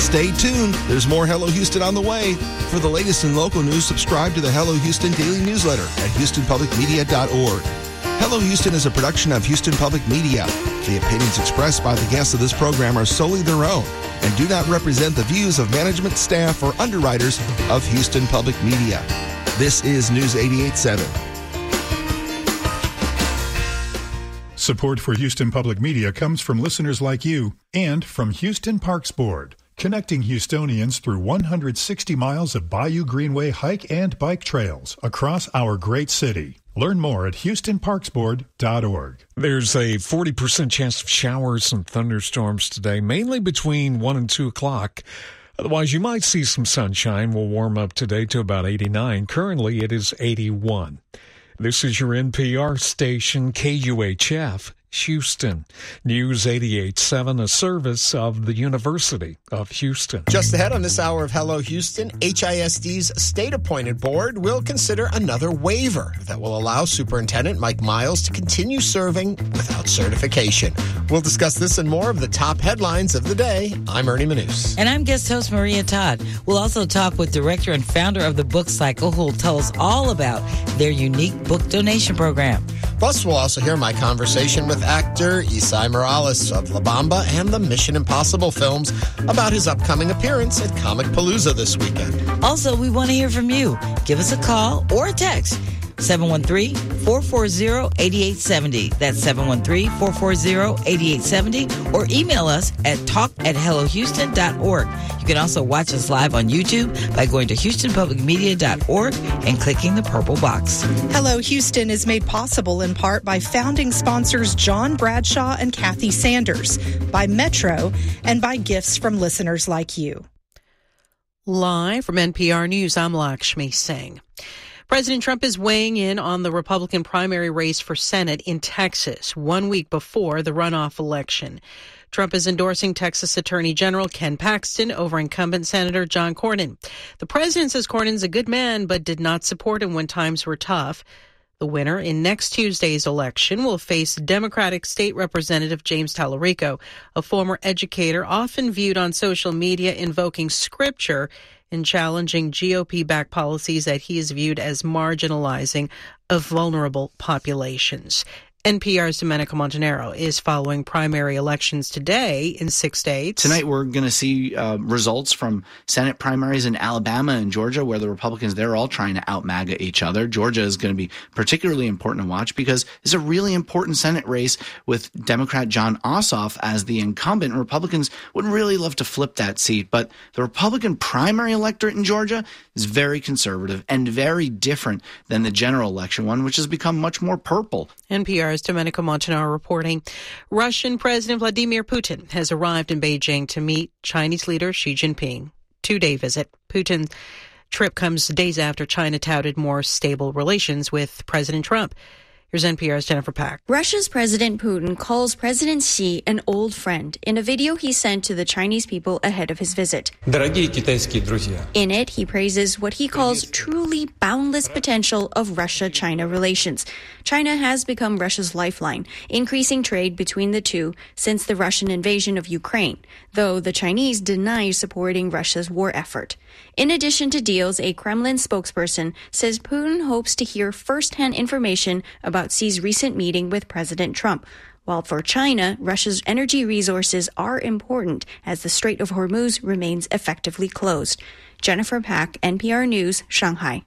Stay tuned. There's more Hello Houston on the way. For the latest in local news, subscribe to the Hello Houston daily newsletter at HoustonPublicMedia.org. Hello Houston is a production of Houston Public Media. The opinions expressed by the guests of this program are solely their own and do not represent the views of management, staff, or underwriters of Houston Public Media. This is News 88.7. Support for Houston Public Media comes from listeners like you and from Houston Parks Board, connecting Houstonians through 160 miles of Bayou Greenway hike and bike trails across our great city. Learn more at HoustonParksBoard.org. There's a 40% chance of showers and thunderstorms today, mainly between 1 and 2 o'clock. Otherwise, you might see some sunshine. We'll warm up today to about 89. Currently, it is 81. This is your NPR station, KUHF, Houston. News 88.7, a service of the University of Houston. Just ahead on this hour of Hello Houston, HISD's state-appointed board will consider another waiver that will allow Superintendent Mike Miles to continue serving without certification. We'll discuss this and more of the top headlines of the day. I'm Ernie Manous. And I'm guest host Maria Todd. We'll also talk with director and founder of the Book Cycle, who will tell us all about their unique book donation program. Plus, we'll also hear my conversation with actor Isai Morales of La Bamba and the Mission Impossible films about his upcoming appearance at Comic Palooza this weekend. Also, we want to hear from you. Give us a call or a text. 713-440-8870. That's 713-440-8870. Or email us at talk@hellohouston.org. You can also watch us live on YouTube by going to HoustonPublicMedia.org and clicking the purple box. Hello Houston is made possible in part by founding sponsors John Bradshaw and Kathy Sanders, by Metro, and by gifts from listeners like you. Live from NPR News, I'm Lakshmi Singh. President Trump is weighing in on the Republican primary race for Senate in Texas 1 week before the runoff election. Trump is endorsing Texas Attorney General Ken Paxton over incumbent Senator John Cornyn. The president says Cornyn's a good man, but did not support him when times were tough. The winner in next Tuesday's election will face Democratic State Representative James Tallarico, a former educator often viewed on social media invoking scripture and challenging GOP-backed policies that he is viewed as marginalizing of vulnerable populations. NPR's Domenico Montanaro is following primary elections today in 6 states. Tonight we're going to see results from Senate primaries in Alabama and Georgia, where the Republicans, they're all trying to out-MAGA each other. Georgia is going to be particularly important to watch because it's a really important Senate race with Democrat Jon Ossoff as the incumbent. Republicans would really love to flip that seat, but the Republican primary electorate in Georgia is very conservative and very different than the general election one, which has become much more purple. NPR's Domenico Montanaro reporting. Russian President Vladimir Putin has arrived in Beijing to meet Chinese leader Xi Jinping. 2-day visit. Putin's trip comes days after China touted more stable relations with President Trump. Here's NPR's Jennifer Pack. Russia's President Putin calls President Xi an old friend in a video he sent to the Chinese people ahead of his visit. In it, he praises what he calls truly boundless potential of Russia-China relations. China has become Russia's lifeline, increasing trade between the two since the Russian invasion of Ukraine, though the Chinese deny supporting Russia's war effort. In addition to deals, a Kremlin spokesperson says Putin hopes to hear first-hand information about Xi's recent meeting with President Trump. While for China, Russia's energy resources are important as the Strait of Hormuz remains effectively closed. Jennifer Pack, NPR News, Shanghai.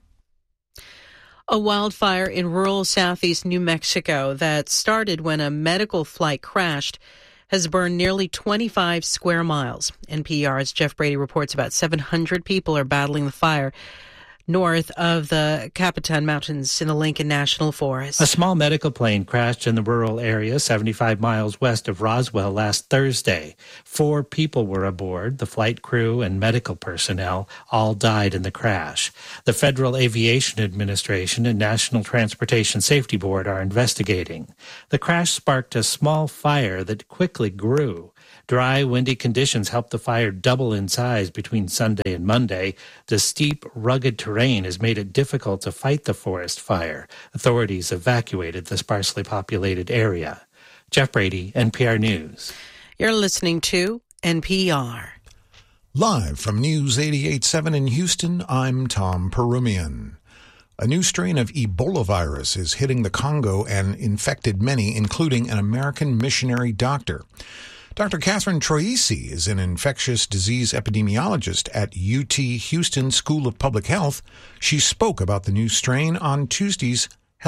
A wildfire in rural southeast New Mexico that started when a medical flight crashed has burned nearly 25 square miles. NPR's Jeff Brady reports about 700 people are battling the fire north of the Capitan Mountains in the Lincoln National Forest. A small medical plane crashed in the rural area 75 miles west of Roswell last Thursday. 4 people were aboard. The flight crew and medical personnel all died in the crash. The Federal Aviation Administration and National Transportation Safety Board are investigating. The crash sparked a small fire that quickly grew. Dry, windy conditions helped the fire double in size between Sunday and Monday. The steep, rugged terrain has made it difficult to fight the forest fire. Authorities evacuated the sparsely populated area. Jeff Brady, NPR News. You're listening to NPR. Live from News 88.7 in Houston, I'm Tom Perumian. A new strain of Ebola virus is hitting the Congo and infected many, including an American missionary doctor. Dr. Catherine Troisi is an infectious disease epidemiologist at UT Houston School of Public Health. She spoke about the new strain on Tuesday's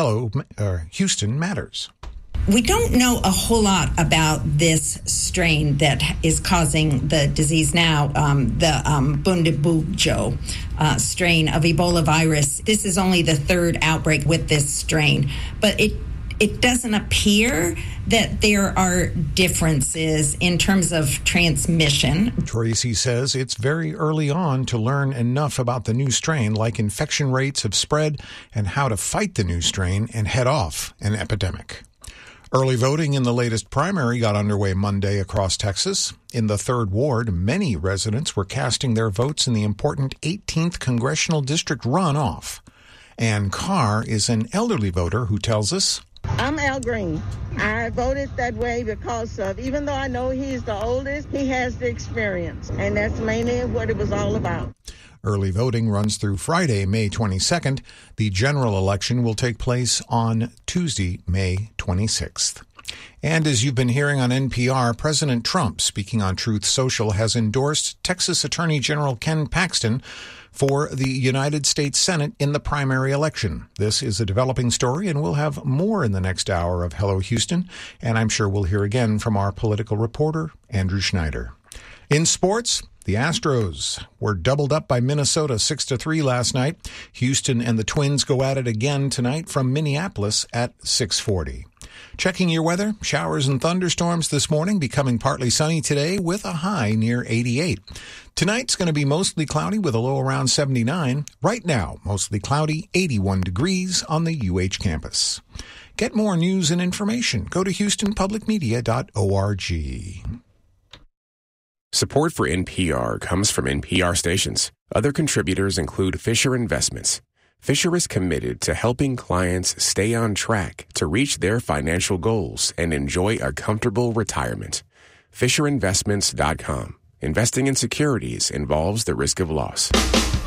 Houston Matters. We don't know a whole lot about this strain that is causing the disease now, the Bundibugyo strain of Ebola virus. This is only the third outbreak with this strain, but it doesn't appear that there are differences in terms of transmission. Troisi says it's very early on to learn enough about the new strain, like infection rates of spread and how to fight the new strain and head off an epidemic. Early voting in the latest primary got underway Monday across Texas. In the 3rd Ward, many residents were casting their votes in the important 18th Congressional District runoff. Ann Carr is an elderly voter who tells us, I'm Al Green. I voted that way because of, even though I know he's the oldest, he has the experience, and that's mainly what it was all about. Early voting runs through Friday, May 22nd. The general election will take place on Tuesday, May 26th. And as you've been hearing on NPR, President Trump, speaking on Truth Social, has endorsed Texas Attorney General Ken Paxton for the United States Senate in the primary election. This is a developing story, and we'll have more in the next hour of Hello Houston, and I'm sure we'll hear again from our political reporter, Andrew Schneider. In sports, the Astros were doubled up by Minnesota 6-3 last night. Houston and the Twins go at it again tonight from Minneapolis at 6:40. Checking your weather, showers and thunderstorms this morning, becoming partly sunny today with a high near 88. Tonight's going to be mostly cloudy with a low around 79. Right now, mostly cloudy, 81 degrees on the UH campus. Get more news and information. Go to HoustonPublicMedia.org. Support for NPR comes from NPR stations. Other contributors include Fisher Investments. Fisher is committed to helping clients stay on track to reach their financial goals and enjoy a comfortable retirement. FisherInvestments.com. Investing in securities involves the risk of loss.